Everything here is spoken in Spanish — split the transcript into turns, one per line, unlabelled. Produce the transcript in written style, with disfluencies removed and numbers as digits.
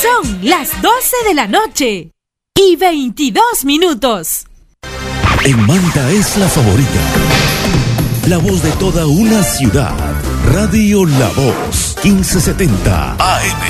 Son las 12 de la noche y 22 minutos.
En Manta es la favorita. La voz de toda una ciudad. Radio La Voz, 1570 AM.